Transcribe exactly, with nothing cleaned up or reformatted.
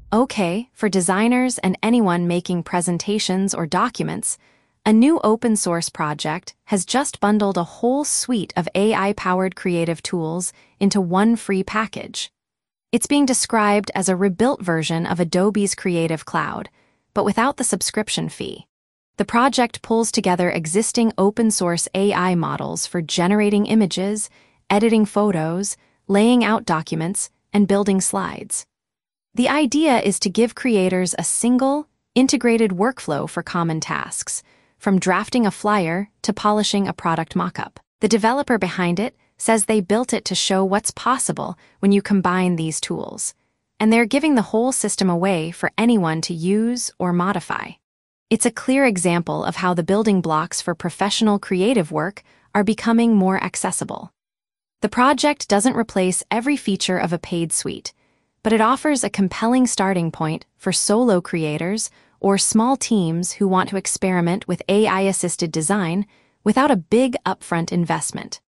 Okay, for designers and anyone making presentations or documents, a new open-source project has just bundled a whole suite of A I-powered creative tools into one free package. It's being described as a rebuilt version of Adobe's Creative Cloud, but without the subscription fee. The project pulls together existing open-source A I models for generating images, editing photos, laying out documents, and building slides. The idea is to give creators a single, integrated workflow for common tasks, from drafting a flyer to polishing a product mockup. The developer behind it says they built it to show what's possible when you combine these tools, and they're giving the whole system away for anyone to use or modify. It's a clear example of how the building blocks for professional creative work are becoming more accessible. The project doesn't replace every feature of a paid suite, but it offers a compelling starting point for solo creators or small teams who want to experiment with A I-assisted design without a big upfront investment.